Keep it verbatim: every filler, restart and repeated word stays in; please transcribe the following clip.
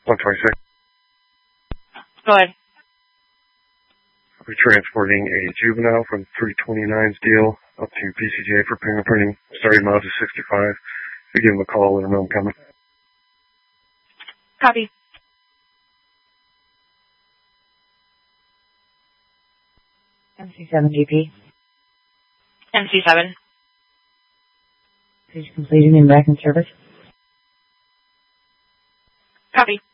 one twenty-six. Go ahead. I'll be transporting a juvenile from three twenty-nine's deal up to P C J for fingerprinting. Starting miles is sixty-five. If you give them a call, let them know I'm coming. Copy. M C seven G P. M C seven. Please completing in back in service. Copy.